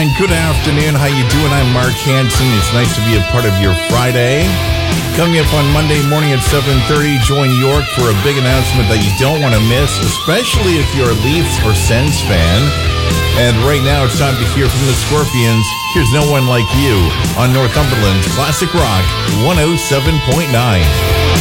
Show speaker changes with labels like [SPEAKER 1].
[SPEAKER 1] Good afternoon. How you doing? I'm Mark Hansen. It's nice to be a part of your Friday. Coming up on Monday morning at 7:30, join York for a big announcement that you don't want to miss, especially if you're a Leafs or Sens fan. And right now, it's time to hear from the Scorpions. Here's No One Like You on Northumberland's Classic Rock 107.9.